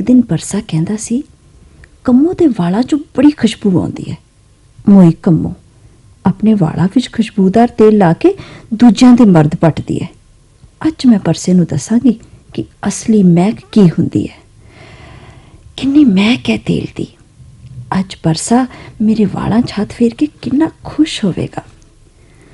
दिन परसा कहता सी, कंमो दे वालों चों बड़ी खुशबू आउंदी है। मोई कंमो अपने वालों विच खुशबूदार तेल ला के दूजियां दे मर्द पटदी है। अज मैं परसे नूं दसांगी कि असली महक की हुंदी है, किन्नी महक है तेल दी। अज परसा मेरे वालों 'च हत्थ फेर के किन्ना खुश होवेगा।